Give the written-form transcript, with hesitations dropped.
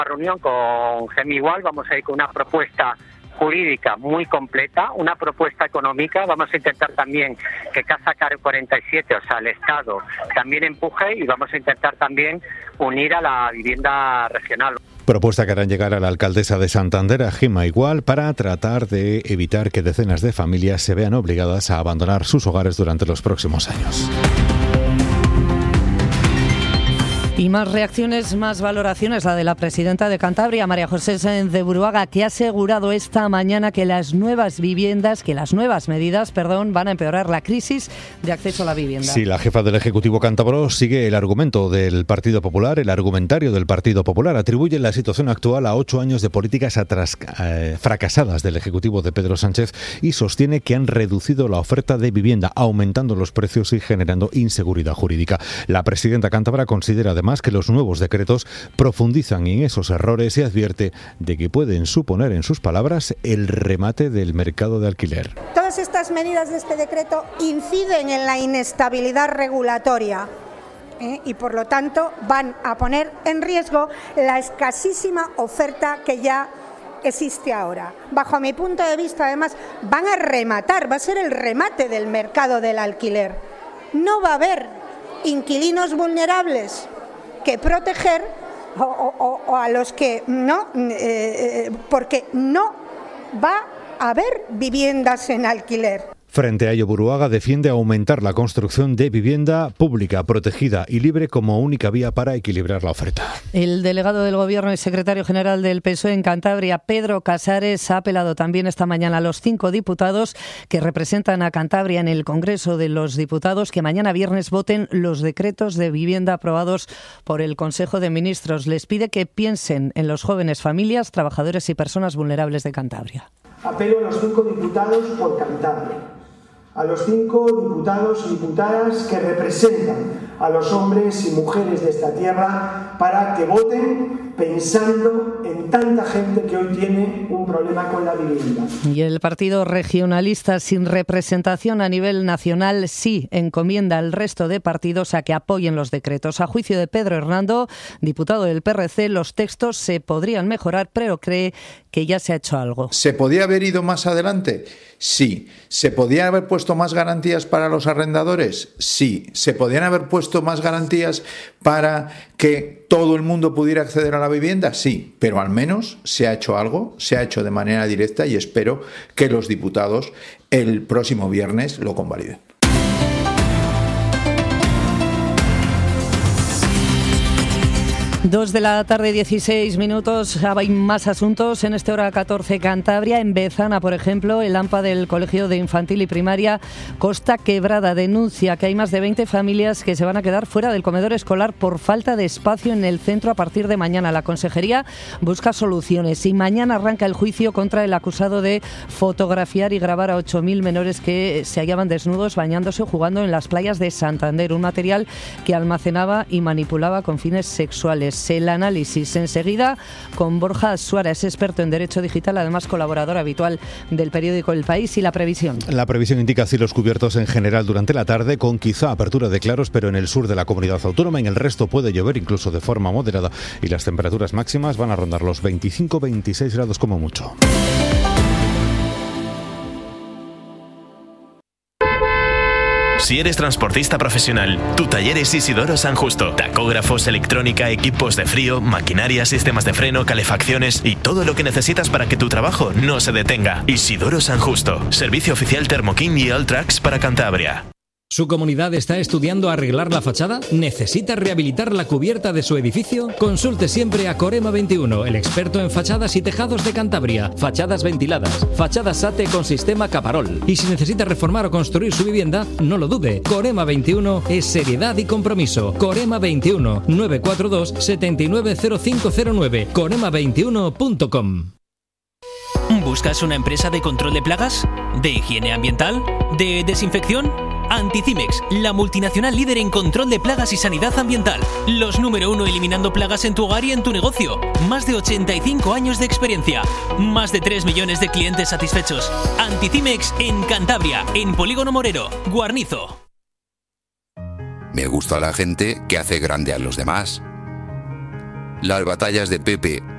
Reunión con GEMIGUAL, vamos a ir con una propuesta jurídica muy completa, una propuesta económica. Vamos a intentar también que Casa 47, o sea, el Estado, también empuje, y vamos a intentar también unir a la vivienda regional. Propuesta que harán llegar a la alcaldesa de Santander, a Gemma Igual, para tratar de evitar que decenas de familias se vean obligadas a abandonar sus hogares durante los próximos años. Y más reacciones, más valoraciones, la de la presidenta de Cantabria, María José Sáenz de Buruaga, que ha asegurado esta mañana que las nuevas medidas, van a empeorar la crisis de acceso a la vivienda. Sí, la jefa del Ejecutivo cántabro sigue el argumentario del Partido Popular. Atribuye la situación actual a 8 años de políticas fracasadas del Ejecutivo de Pedro Sánchez y sostiene que han reducido la oferta de vivienda, aumentando los precios y generando inseguridad jurídica. La presidenta cántabra considera además que los nuevos decretos profundizan en esos errores y advierte de que pueden suponer, en sus palabras, el remate del mercado de alquiler. Todas estas medidas de este decreto inciden en la inestabilidad regulatoria y por lo tanto van a poner en riesgo la escasísima oferta que ya existe ahora. Bajo mi punto de vista, además, va a ser el remate del mercado del alquiler. No va a haber inquilinos vulnerables que proteger o a los que no, porque no va a haber viviendas en alquiler. Frente a ello, Buruaga defiende aumentar la construcción de vivienda pública, protegida y libre como única vía para equilibrar la oferta. El delegado del Gobierno y secretario general del PSOE en Cantabria, Pedro Casares, ha apelado también esta mañana a los 5 diputados que representan a Cantabria en el Congreso de los Diputados que mañana viernes voten los decretos de vivienda aprobados por el Consejo de Ministros. Les pide que piensen en los jóvenes, familias, trabajadores y personas vulnerables de Cantabria. Apelo a los 5 diputados por Cantabria, a los 5 diputados y diputadas que representan a los hombres y mujeres de esta tierra para que voten pensando en tanta gente que hoy tiene un problema con la vivienda. Y el Partido Regionalista, sin representación a nivel nacional, sí encomienda al resto de partidos a que apoyen los decretos. A juicio de Pedro Hernando, diputado del PRC, los textos se podrían mejorar, pero cree que ya se ha hecho algo. ¿Se podía haber ido más adelante? Sí. ¿Se podían haber puesto más garantías para los arrendadores? Sí. ¿Se podían haber puesto más garantías para que todo el mundo pudiera acceder a la vivienda? Sí, pero al menos se ha hecho algo, se ha hecho de manera directa y espero que los diputados el próximo viernes lo convaliden. 2 de la tarde, 16 minutos. Hay más asuntos en este hora 14 Cantabria. En Bezana, por ejemplo, el AMPA del Colegio de Infantil y Primaria Costa Quebrada denuncia que hay más de 20 familias que se van a quedar fuera del comedor escolar por falta de espacio en el centro a partir de mañana. La Consejería busca soluciones y mañana arranca el juicio contra el acusado de fotografiar y grabar a 8.000 menores que se hallaban desnudos bañándose o jugando en las playas de Santander, un material que almacenaba y manipulaba con fines sexuales. El análisis enseguida con Borja Suárez, experto en Derecho Digital, además colaborador habitual del periódico El País, y la previsión. La previsión indica cielos cubiertos en general durante la tarde, con quizá apertura de claros, pero en el sur de la comunidad autónoma. En el resto puede llover incluso de forma moderada y las temperaturas máximas van a rondar los 25-26 grados como mucho. Si eres transportista profesional, tu taller es Isidoro San Justo. Tacógrafos, electrónica, equipos de frío, maquinaria, sistemas de freno, calefacciones y todo lo que necesitas para que tu trabajo no se detenga. Isidoro San Justo. Servicio oficial Thermoking y Alltrax para Cantabria. ¿Su comunidad está estudiando arreglar la fachada? ¿Necesita rehabilitar la cubierta de su edificio? Consulte siempre a Corema 21, el experto en fachadas y tejados de Cantabria. Fachadas ventiladas, fachadas SATE con sistema Caparol. Y si necesita reformar o construir su vivienda, no lo dude. Corema 21 es seriedad y compromiso. Corema 21 942 790509. corema21.com. ¿Buscas una empresa de control de plagas? ¿De higiene ambiental? ¿De desinfección? Anticimex, la multinacional líder en control de plagas y sanidad ambiental. Los número 1 eliminando plagas en tu hogar y en tu negocio. Más de 85 años de experiencia. Más de 3 millones de clientes satisfechos. Anticimex en Cantabria, en Polígono Morero, Guarnizo. Me gusta la gente que hace grande a los demás. Las batallas de Pepe,